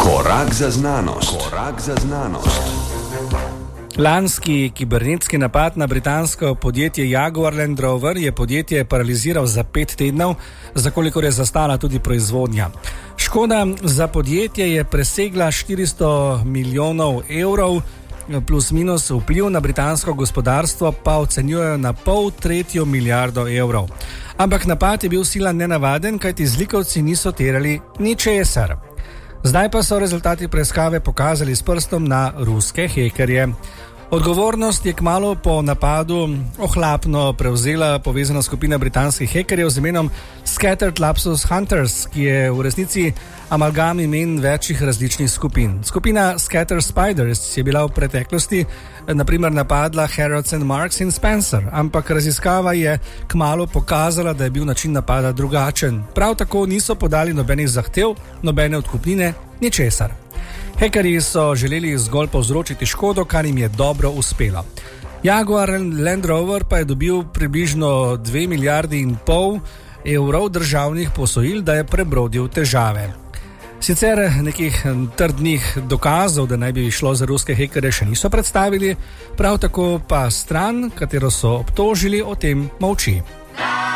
Korak za znanost. Korak za znanost. Lanski kibernetski napad na britansko podjetje Jaguar Land Rover je podjetje paraliziral za 5 tednov, za kolikor je zastala tudi proizvodnja. Škoda za podjetje je presegla 400 milijonov evrov, plus minus vpliv na britansko gospodarstvo pa ocenjujejo na 0,5 milijardo evrov. Ampak napad je bil sila nenavaden, kajti zlikovci niso terjali ničesar. Zdaj pa so rezultati preiskave pokazali s prstom na ruske hekerje. Odgovornost je kmalu po napadu ohlapno prevzela povezana skupina britanskih hekerjev z imenom Scattered Lapsus Hunters, ki je v resnici amalgam imen večjih različnih skupin. Skupina Scattered Spiders je bila v preteklosti naprimer napadla Harrods and Marks in Spencer, ampak raziskava je kmalu pokazala, da je bil način napada drugačen. Prav tako niso podali nobenih zahtev, nobene odkupnine, ničesar. Hekerji so želeli zgolj povzročiti škodo, kar jim je dobro uspelo. Jaguar Land Rover pa je dobil približno 2,5 milijardi evrov državnih posojil, da je prebrodil težave. Sicer nekih trdnih dokazov, da naj bi šlo za ruske hekerje, še niso predstavili, prav tako pa stran, katero so obtožili, o tem molči.